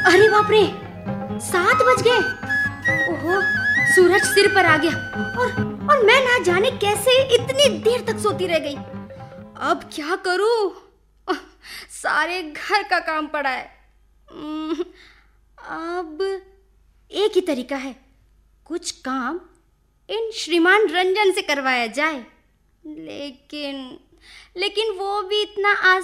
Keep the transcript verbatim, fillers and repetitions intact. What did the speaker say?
अरे बाप रे, सात बज गए। ओहो, सूरज सिर पर आ गया और और मैं ना जाने कैसे इतनी देर तक सोती रह गई। अब क्या करूं? सारे घर का काम पड़ा है। अब एक ही तरीका है, कुछ काम इन श्रीमान रंजन से करवाया जाए। लेकिन लेकिन वो भी इतना